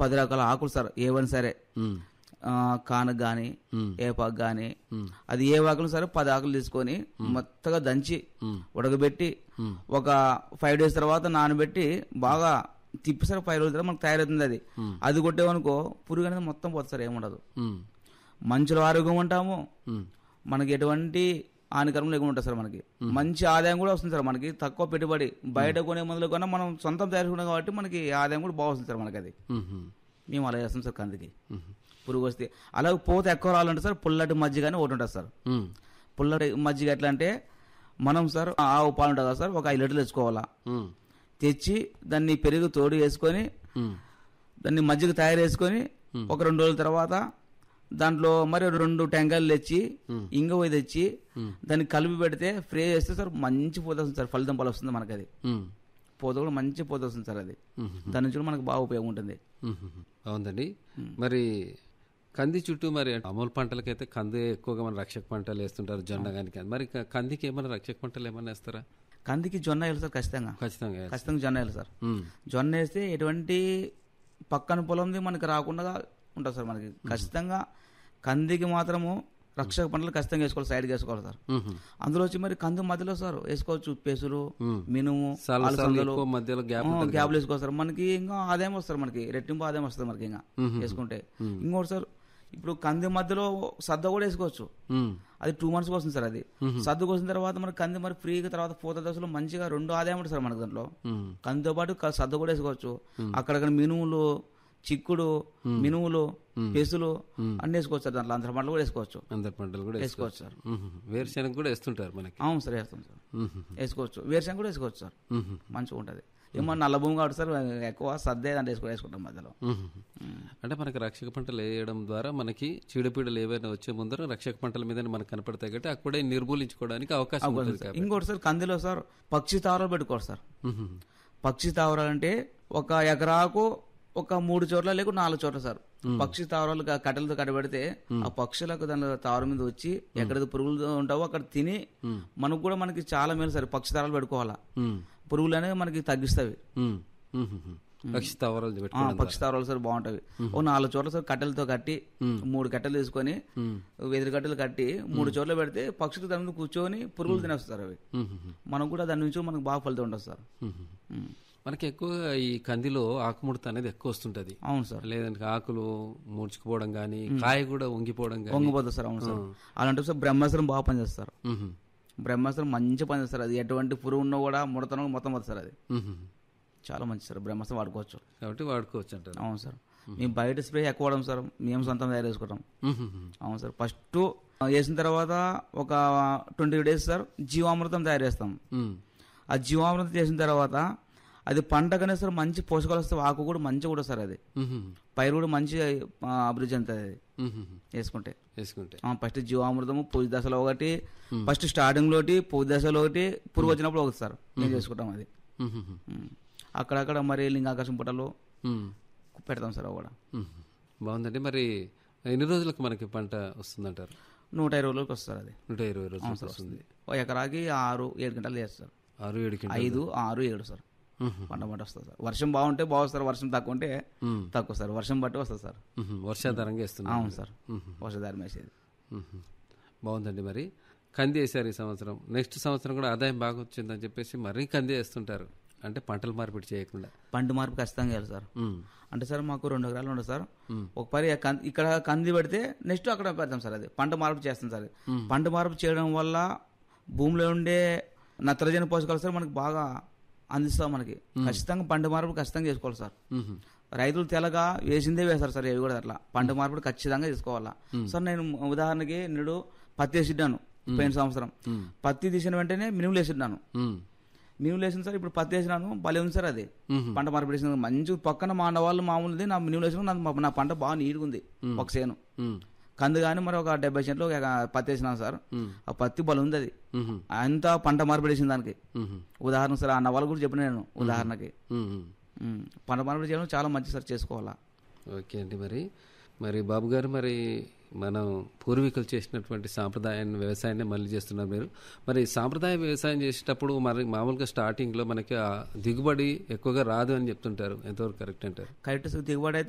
10 రకాల ఆకులు సార్ ఏవైనా సరే, ఉమ్, కానకు కానీ ఏపాకు కానీ అది ఏ ఆకులు సరే 10 ఆకులు తీసుకొని మొత్తగా దంచి ఉడకబెట్టి ఒక 5 days తర్వాత నానబెట్టి బాగా తిప్పి సార్ 5 రోజుల తర్వాత మనకు తయారవుతుంది. అది కొట్టేవనుకో పురుగు అనేది మొత్తం పోతుంది సార్, ఏముండదు. మంచులో ఆరోగ్యం ఉంటాము, మనకి ఎటువంటి హానికరం లేకుండా ఉంటుంది సార్. మనకి మంచి ఆదాయం కూడా వస్తుంది సార్. మనకి తక్కువ పెట్టుబడి, బయట కొనే మందులు కన్నా మనం సొంతం తయారు చేసుకున్నాం కాబట్టి మనకి ఆదాయం కూడా బాగుంది సార్. మనకి అది మేము అలా చేస్తాం సార్. కందికి పురుగు వస్తే అలాగే పోతే ఎక్కువ రావాలంటే సార్ పుల్లటి మజ్జిగ అని ఒకటి ఉంటుంది సార్. పుల్లటి మజ్జిగ ఎట్లా అంటే మనం సార్ ఆవు పాలు ఉంటుంది కదా సార్, ఒక 5 లీటర్లు తెచ్చుకోవాలా. తెచ్చి దాన్ని పెరుగు తోడు వేసుకొని దాన్ని మజ్జిగ తయారు చేసుకొని ఒక 2 రోజుల తర్వాత దాంట్లో మరి 2 టెంకాయలు తెచ్చి ఇంగ పోయి తెచ్చి దాన్ని కలిపి పెడితే ఫ్రై చేస్తే సార్ మంచి పూత వస్తుంది సార్. ఫలితం పలు వస్తుంది మనకి. అది పూత కూడా మంచి పూత వస్తుంది సార్. అది దాని నుంచి కూడా మనకు బాగా ఉపయోగం ఉంటుంది. అవునండి. మరి కంది చుట్టూ మరి అమూల్ పంటలకైతే కంది ఎక్కువగా మన రక్షక పంటలు వేస్తుంటారు, జొన్న కానీ. మరి కందికి ఏమైనా రక్షక పంటలు ఏమైనా వేస్తారా? కందికి జొన్న వేయాలి సార్, ఖచ్చితంగా జొన్న వేయాలి సార్. జొన్న వేస్తే ఎటువంటి పక్కన పొలంది మనకి రాకుండా ఉంటుంది సార్. మనకి ఖచ్చితంగా కందికి మాత్రము రక్షక పంటలు ఖచ్చితంగా వేసుకోవాలి, సైడ్కి వేసుకోవాలి సార్. అందులో వచ్చి మరి కంది మధ్యలో సార్ వేసుకోవచ్చు పెసులు, మినుము, మధ్యలో గ్యాప్లు వేసుకోవాలి సార్. మనకి ఇంకా ఆదాయం వస్తారు, మనకి రెట్టింపు ఆదాయం వస్తుంది మనకి ఇంకా వేసుకుంటే. ఇంకోటి సార్, ఇప్పుడు కంది మధ్యలో సద్ద కూడా వేసుకోవచ్చు. అది 2 months వస్తుంది సార్. అది సద్దు కోసిన తర్వాత మనకి కంది మరి ఫ్రీగా తర్వాత పూత దశలో మంచిగా 2 ఆదాయం ఉంటుంది సార్ మనకి. దాంట్లో కందితో పాటు సద్ద కూడా వేసుకోవచ్చు. అక్కడక్కడ మినుములు, చిక్కుడు, మినుములు, పెసులు అన్ని వేసుకోవచ్చు సార్. దాంట్లో అంతర పంటలు కూడా వేసుకోవచ్చు. అందరి పంటలు కూడా వేసుకోవచ్చు సార్. వేరుశెనగ కూడా వేస్తుంటారు మనకి. అవును సార్, వేస్తాం సార్. వేసుకోవచ్చు, వేరుశెనగ కూడా వేసుకోవచ్చు సార్. మంచిగా ఉంటుంది. ఏమో నల్ల భూమి కాబట్టి సార్ ఎక్కువ సద్దే దాంట్లో వేసుకుంటాం మధ్యలో. అంటే మనకి రక్షక పంటలు వేయడం ద్వారా మనకి చీడపీడలు ఏవైనా వచ్చే ముందర రక్షక పంటల మీద మనకు కనపడతాయి కాబట్టి అక్కడే నిర్మూలించుకోవడానికి అవకాశం ఉంటుంది. ఇంకోటి సార్, కందిలో సార్ పక్షి తావరాలు పెట్టుకోవాలి సార్. పక్షి తావరాలు అంటే ఒక ఎకరాకు ఒక 3 చోట్ల లేక 4 చోట్ల సార్ పక్షి తావరాలు కట్టెలతో కట్టబెడితే ఆ పక్షులకు దాని తావరం మీద వచ్చి ఎక్కడ పురుగులు ఉంటావో అక్కడ తిని మనకు కూడా మనకి చాలా మేలు సార్. పక్షి తావరాలు పెట్టుకోవాలా, పురుగులు అనేవి మనకి తగ్గిస్తాయి. పక్షి తావరాలు సార్ బాగుంటాయి. ఓ 4 చోట్ల సార్ కట్టెలతో కట్టి 3 కట్టెలు తీసుకొని వెదురు కట్టెలు కట్టి 3 చోట్ల పెడితే పక్షులు దాని మీద కూర్చొని పురుగులు తినేస్తారు అవి. మనకు కూడా దాని నుంచి మనకు బాగా ఫలితం ఉంటుంది సార్. మనకి ఎక్కువగా ఈ కందిలో ఆకుముడత అనేది ఎక్కువ వస్తుంటది. అవును సార్. లేదంటే ఆకులు ముడుచుకుపోవడం కానీ, కాయ కూడా వంగిపోవడం కానీ వంగిపోతుంది సార్. అవును సార్. అలాంటి సార్ బ్రహ్మాస్త్రం బాగా పనిచేస్తారు. బ్రహ్మాస్త్రం మంచి పనిచేస్తారు. అది ఎటువంటి పురుగు ఉన్నా కూడా ముడతను మొత్తం వస్తుంది సార్. అది చాలా మంచి సార్. బ్రహ్మాస్త్రం వాడుకోవచ్చు కాబట్టి వాడుకోవచ్చు అంటారు. అవును సార్. మేము బయట స్ప్రే ఎక్కువ వాడడం సార్, మేము సొంతం తయారు చేసుకుంటాం. అవును సార్. ఫస్ట్ వేసిన తర్వాత ఒక 20 days సార్ జీవామృతం తయారు చేస్తాం. ఆ జీవామృతం చేసిన తర్వాత అది పంటగానే సార్ మంచి పోషకాలు వస్తే ఆకు కూడా మంచిగా కూడా సార్. అది పైరు కూడా మంచి అభివృద్ధి చెందుతుంది అది వేసుకుంటే. ఫస్ట్ జీవామృతము పూజ దశలో ఒకటి, ఫస్ట్ స్టార్టింగ్ లోటి, పూజ దశలో ఒకటి, పురుగు వచ్చినప్పుడు ఒకటి సార్ మేము చేసుకుంటాం. అది అక్కడక్కడ మరి లింగాకర్షణ పుట్టలు పెడతాం సార్. అవి కూడా బాగుందండి. మరి ఎన్ని రోజులకు మనకి పంట వస్తుందంటారు? 120 రోజులకు వస్తారు. అది 120 రోజులకు వస్తుంది. ఎకరాకి 6-7 గంటలు చేస్తారు. 6-7 5, 6, 7 సార్ పంట వస్తుంది సార్. వర్షం బాగుంటే బాగుంది, వర్షం తక్కువ ఉంటే తక్కువ సార్. వర్షం బట్టి వస్తుంది సార్. వర్షాధారంగా వేస్తుంది. అవును సార్, వర్షాధారం వేసేది. బాగుందండి. మరి కంది వేసారు ఈ సంవత్సరం, నెక్స్ట్ సంవత్సరం కూడా ఆదాయం బాగా వచ్చిందని చెప్పేసి మరీ కంది వేస్తుంటారు. అంటే పంటల మార్పిడి చేయకుండా పంట మార్పు ఖచ్చితంగా వేయాలి సార్. అంటే సార్ మాకు 2 ఎకరాలు ఉండదు సార్. ఒక పరి ఇక్కడ కంది పెడితే నెక్స్ట్ అక్కడ పెడతాం సార్. అది పంట మార్పు చేస్తాం సార్. పంట మార్పు చేయడం వల్ల భూమిలో ఉండే నత్రజని పోషకాలు సార్ మనకి బాగా అందిస్తాం. మనకి ఖచ్చితంగా పంట మార్పు ఖచ్చితంగా చేసుకోవాలి సార్. రైతులు తెలగా వేసిందే వేస్తారు సార్. ఇవి కూడా అట్లా పంట మార్పిడి ఖచ్చితంగా చేసుకోవాలా సార్. నేను ఉదాహరణకి నేడు పత్తి వేసిడ్డాను పోయిన సంవత్సరం. పత్తి తీసిన వెంటనే మినుములు వేసిడ్డాను. మినుములు వేసిన సార్ ఇప్పుడు పత్తి వేసినాను, భలే ఉంది సార్. అది పంట మార్పిడి వేసిన మంచి పక్కన మా వాళ్ళు మామూలుది. నా మినుములు వేసిన నా పంట బాగా నీట్గా ఉంది. ఒక సేను కంది కానీ మరి ఒక 70 సెంట్లు పత్తి వేసినాను సార్. ఆ పత్తి బలం ఉంది. అది అంతా పంట మార్పిడి వేసిన దానికి ఉదాహరణ సార్. ఆ నవాళ్ళు కూడా చెప్పిన నేను ఉదాహరణకి. పంట మార్పిడి చేయడం చాలా మంచి సార్, చేసుకోవాలా. ఓకే అండి. మరి బాబు గారు, మరి మనం పూర్వీకులు చేసినటువంటి సాంప్రదాయాన్ని వ్యవసాయాన్ని మళ్ళీ చేస్తున్నారు మీరు. మరి సాంప్రదాయ వ్యవసాయం చేసేటప్పుడు మరి మామూలుగా స్టార్టింగ్లో మనకి దిగుబడి ఎక్కువగా రాదు అని చెప్తుంటారు. ఎంతవరకు కరెక్ట్ అంటారు? Correct sir. దిగుబడి అయితే